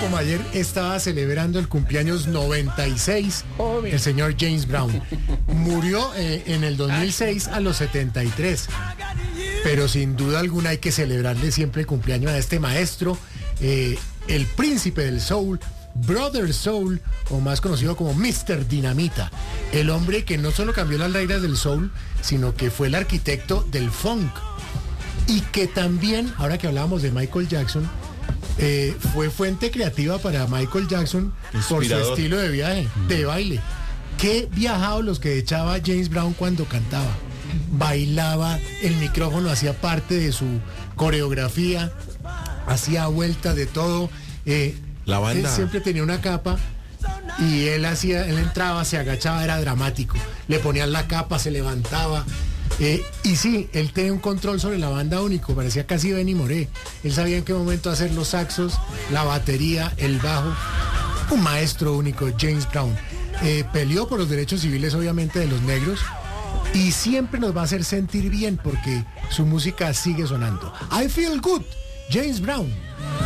como ayer estaba celebrando el cumpleaños 96 el señor James Brown. Murió en el 2006 a los 73. Pero sin duda alguna hay que celebrarle siempre el cumpleaños a este maestro, el príncipe del soul, Brother Soul, o más conocido como Mr. Dinamita. El hombre que no solo cambió las reglas del soul, sino que fue el arquitecto del funk. Y que también, ahora que hablábamos de Michael Jackson, fue fuente creativa para Michael Jackson por su estilo de viaje, de baile. Qué viajados los que echaba James Brown cuando cantaba. Bailaba, el micrófono hacía parte de su coreografía, hacía vueltas de todo. La banda. Él siempre tenía una capa y él entraba, se agachaba, era dramático. Le ponían la capa, se levantaba. Y sí, él tenía un control sobre la banda único, parecía casi Benny Moré. Él sabía en qué momento hacer los saxos, la batería, el bajo. Un maestro único, James Brown. Peleó por los derechos civiles, obviamente, de los negros. Y siempre nos va a hacer sentir bien porque su música sigue sonando. I Feel Good, James Brown.